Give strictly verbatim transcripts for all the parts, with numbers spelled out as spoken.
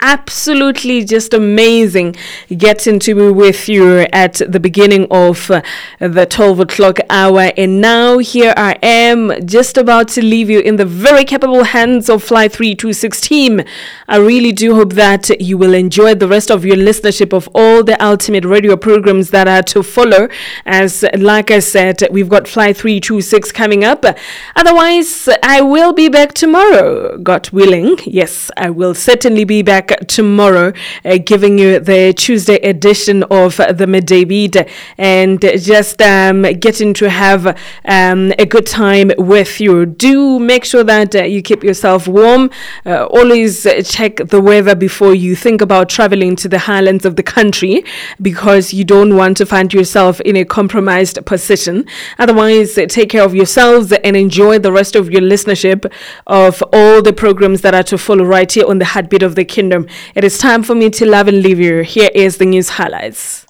absolutely just amazing getting to be with you at the beginning of uh, the twelve o'clock hour. And now here I am just about to leave you in the very capable hands of Fly three two six team. I really do hope that you will enjoy the rest of your listenership of all the ultimate radio programs that are to follow. As like I said, we've got Fly three two six coming up. Otherwise, I will be back tomorrow, God willing. Yes, I will certainly be back tomorrow, uh, giving you the Tuesday edition of the Midday Beat, and just um, getting to have um, a good time with you. Do make sure that uh, you keep yourself warm. Uh, always check the weather before you think about traveling to the highlands of the country, because you don't want to find yourself in a compromised position. Otherwise, take care of yourselves and enjoy the rest of your listenership of all the programs that are to follow right here on the Heartbeat of the Kingdom. It is time for me to love and leave you. Here is the news highlights.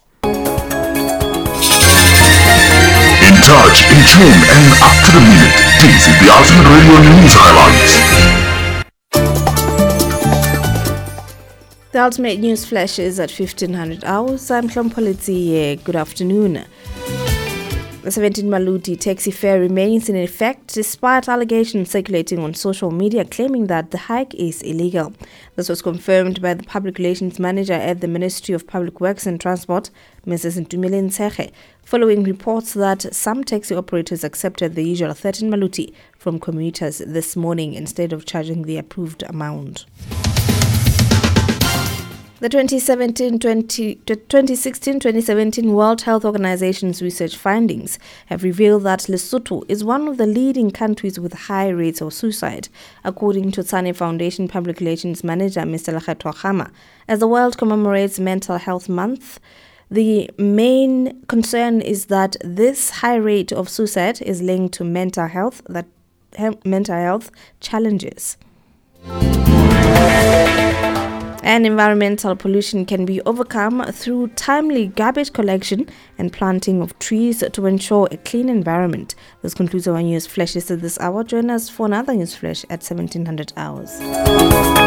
In touch, in tune, and up to the minute. This is the Ultimate Radio News Highlights. The Ultimate News flashes at fifteen hundred hours. I'm Klompolitsi. Good afternoon. The seventeen Maluti taxi fare remains in effect despite allegations circulating on social media claiming that the hike is illegal. This was confirmed by the Public Relations Manager at the Ministry of Public Works and Transport, Missus Ntumile Ntsheche, following reports that some taxi operators accepted the usual thirteen Maluti from commuters this morning instead of charging the approved amount. The twenty sixteen twenty seventeen World Health Organization's research findings have revealed that Lesotho is one of the leading countries with high rates of suicide, according to Tsane Foundation Public Relations Manager Mister Lekgetho Kgama. As the world commemorates Mental Health Month, the main concern is that this high rate of suicide is linked to mental health that he- mental health challenges. And environmental pollution can be overcome through timely garbage collection and planting of trees to ensure a clean environment. This concludes our news flash at this hour. Join us for another news flash at seventeen hundred hours.